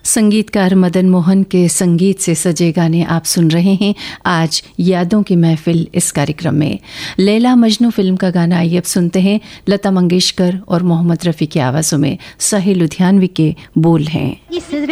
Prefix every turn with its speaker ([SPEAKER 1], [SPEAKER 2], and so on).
[SPEAKER 1] संगीतकार मदन मोहन के संगीत से सजे गाने आप सुन रहे हैं आज यादों की महफिल इस कार्यक्रम में। लैला मजनू फिल्म का गाना आइए अब सुनते हैं। लता मंगेशकर और मोहम्मद रफ़ी की आवाज़ों में साहिल लुधियानवी के बोल हैं।